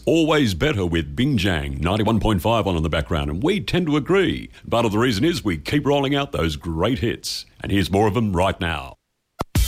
always better with Bingjang 91.5 on in the background, and we tend to agree. Part of the reason is we keep rolling out those great hits. And here's more of them right now.